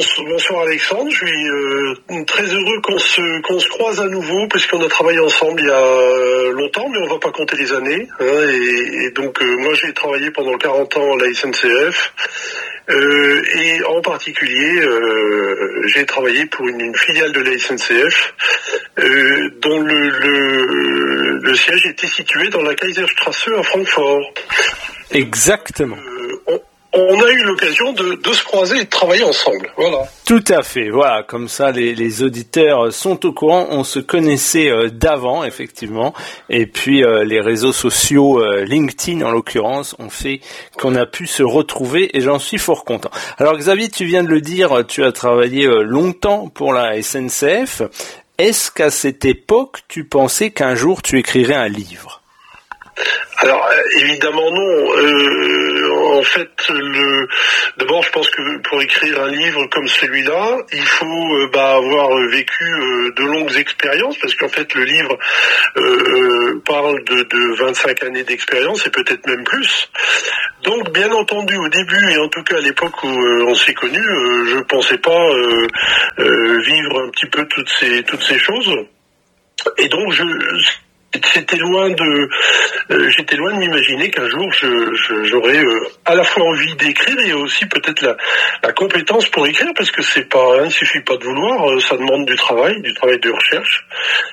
Bonsoir Alexandre, je suis très heureux qu'on se croise à nouveau parce qu'on a travaillé ensemble il y a longtemps, mais on va pas compter les années. Et donc moi j'ai travaillé pendant 40 ans à la SNCF et en particulier j'ai travaillé pour une filiale de la SNCF dont le siège était situé dans la Kaiserstraße à Francfort. Exactement. On a eu l'occasion de se croiser et de travailler ensemble, voilà. Tout à fait, voilà, comme ça les auditeurs sont au courant, on se connaissait d'avant, effectivement, et puis les réseaux sociaux, LinkedIn en l'occurrence, ont fait qu'on a pu se retrouver et j'en suis fort content. Alors Xavier, tu viens de le dire, tu as travaillé longtemps pour la SNCF. Est-ce qu'à cette époque, tu pensais qu'un jour tu écrirais un livre ? Alors évidemment non. En fait, d'abord je pense que pour écrire un livre comme celui-là, il faut avoir vécu de longues expériences, parce qu'en fait le livre parle de 25 années d'expérience et peut-être même plus. Donc bien entendu au début et en tout cas à l'époque où on s'est connus, je pensais pas vivre un petit peu toutes ces choses. Et donc j'étais loin de m'imaginer qu'un jour j'aurais à la fois envie d'écrire et aussi peut-être la compétence pour écrire, parce que il ne suffit pas de vouloir, ça demande du travail de recherche.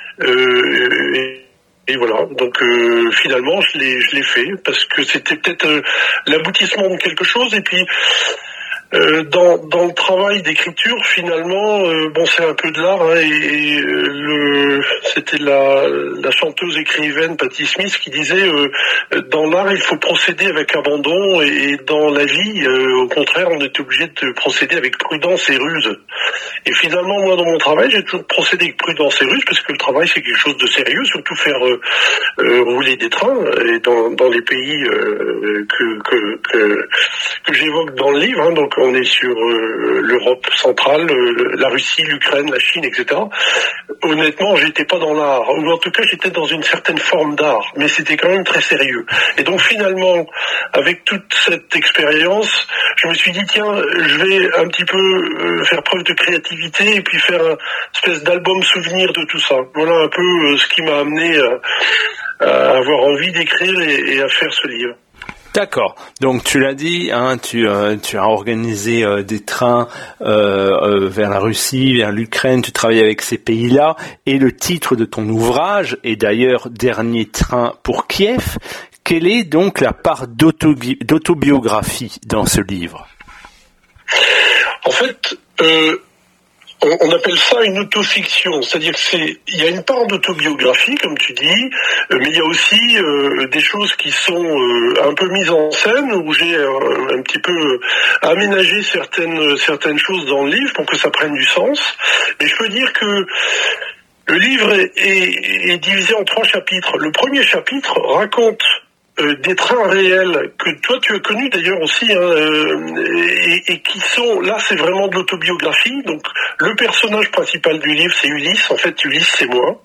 Et voilà, donc finalement je l'ai fait parce que c'était peut-être l'aboutissement de quelque chose. Et puis dans le travail d'écriture, finalement, c'est un peu de l'art, c'était la chanteuse écrivaine Patti Smith qui disait dans l'art il faut procéder avec abandon, et dans la vie au contraire on est obligé de procéder avec prudence et ruse. Et finalement moi dans mon travail j'ai toujours procédé avec prudence et ruse, parce que le travail c'est quelque chose de sérieux, surtout faire rouler des trains, et dans les pays que j'évoque dans le livre, donc on est sur l'Europe centrale, la Russie, l'Ukraine, la Chine, etc. Honnêtement, j'étais pas dans l'art, ou en tout cas j'étais dans une certaine forme d'art, mais c'était quand même très sérieux. Et donc finalement, avec toute cette expérience, je me suis dit tiens, je vais un petit peu faire preuve de créativité et puis faire une espèce d'album souvenir de tout ça. Voilà un peu ce qui m'a amené à avoir envie d'écrire et à faire ce livre. D'accord. Donc tu l'as dit, tu as organisé des trains vers la Russie, vers l'Ukraine. Tu travailles avec ces pays-là. Et le titre de ton ouvrage est d'ailleurs Dernier train pour Kiev. Quelle est donc la part d'autobiographie dans ce livre ? En fait, on appelle ça une autofiction, c'est-à-dire il y a une part d'autobiographie, comme tu dis, mais il y a aussi des choses qui sont un peu mises en scène, où j'ai un petit peu aménagé certaines choses dans le livre pour que ça prenne du sens. Mais je peux dire que le livre est divisé en 3 chapitres. Le premier chapitre raconte des trains réels que toi tu as connus d'ailleurs aussi, et qui sont là, c'est vraiment de l'autobiographie. Donc le personnage principal du livre c'est Ulysse. En fait Ulysse c'est moi,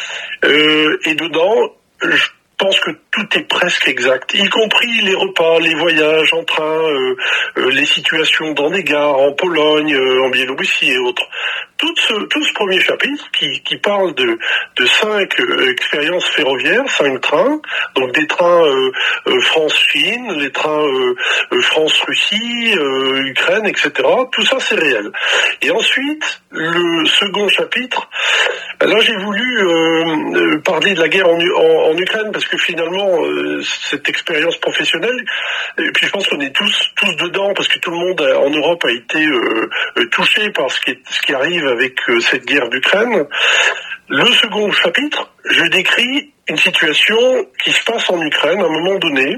et dedans je pense que tout est presque exact, y compris les repas, les voyages en train, les situations dans des gares en Pologne, en Biélorussie et autres. Tout ce premier chapitre qui parle de 5 expériences ferroviaires, 5 trains, donc des trains France-Chine, les trains France-Russie, Ukraine, etc. Tout ça c'est réel. Et ensuite, le second chapitre, là j'ai voulu parler de la guerre en Ukraine, parce que finalement cette expérience professionnelle, et puis je pense qu'on est tous dedans, parce que tout le monde en Europe a été touché par ce qui arrive avec cette guerre d'Ukraine. Le second chapitre, je décris une situation qui se passe en Ukraine à un moment donné.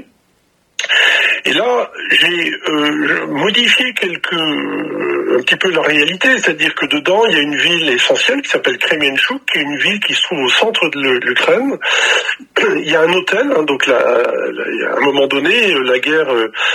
Et là, j'ai modifié un petit peu la réalité, c'est-à-dire que dedans, il y a une ville essentielle qui s'appelle Kremenchuk, qui est une ville qui se trouve au centre de l'Ukraine. Il y a un hôtel, donc là, à un moment donné, la guerre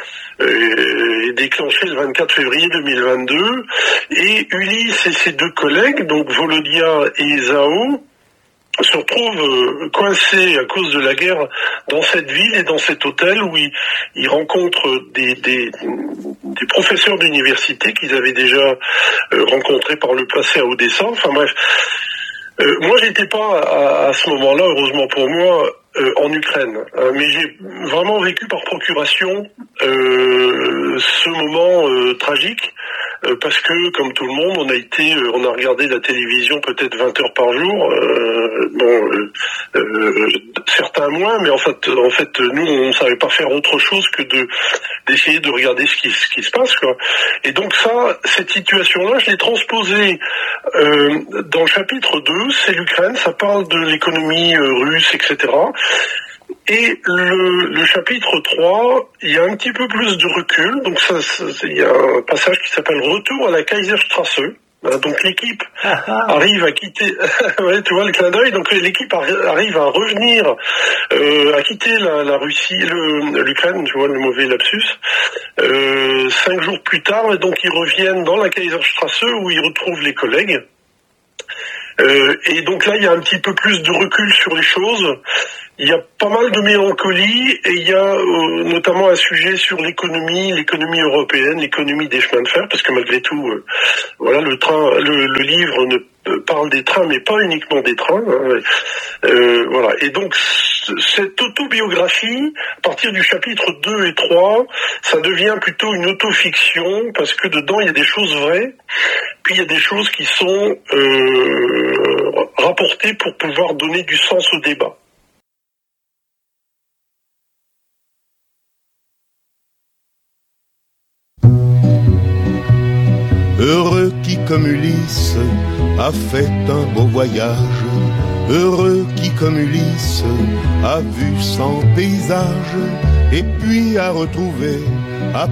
est déclenchée le 24 février 2022, et Ulysse et ses 2 collègues, donc Volodia et Esao, se retrouve coincé à cause de la guerre dans cette ville et dans cet hôtel où il rencontre des professeurs d'université qu'ils avaient déjà rencontrés par le passé à Odessa. Enfin bref, moi j'étais pas à ce moment-là, heureusement pour moi, en Ukraine, mais j'ai vraiment vécu par procuration ce moment tragique. Parce que, comme tout le monde, on a regardé la télévision peut-être 20 heures par jour. Certains moins, mais en fait, nous, on ne savait pas faire autre chose que d'essayer de regarder ce qui se passe, quoi. Et donc cette situation-là, je l'ai transposée dans le chapitre 2, c'est l'Ukraine, ça parle de l'économie russe, etc. Et le chapitre 3, il y a un petit peu plus de recul. Donc il y a un passage qui s'appelle Retour à la Kaiserstraße. Donc l'équipe arrive à quitter, ouais, tu vois le clin d'œil. Donc l'équipe arrive à revenir, à quitter la Russie, l'Ukraine, tu vois le mauvais lapsus. 5 jours plus tard, et donc ils reviennent dans la Kaiserstraße où ils retrouvent les collègues. Et donc là, il y a un petit peu plus de recul sur les choses. Il y a pas mal de mélancolie et il y a notamment un sujet sur l'économie européenne, l'économie des chemins de fer, parce que malgré tout, voilà, le livre parle des trains, mais pas uniquement des trains. Voilà. Et donc cette autobiographie, à partir du chapitre 2 et 3, ça devient plutôt une autofiction parce que dedans il y a des choses vraies, puis il y a des choses qui sont rapportées pour pouvoir donner du sens au débat. Heureux qui comme Ulysse a fait un beau voyage, heureux qui comme Ulysse a vu 100 paysages, et puis a retrouvé